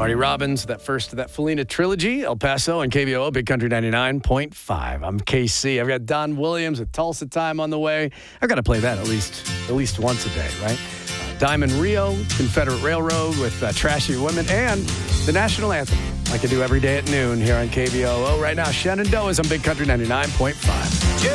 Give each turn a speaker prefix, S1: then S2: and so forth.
S1: Marty Robbins, that first of that Felina trilogy, El Paso and KBOO, Big Country 99.5. I'm KC. I've got Don Williams at Tulsa Time on the way. I've got to play that at least once a day, right? Diamond Rio, Confederate Railroad with Trashy Women, and the National Anthem, like I do every day at noon here on KBOO. Right now, Shenandoah is on Big Country 99.5.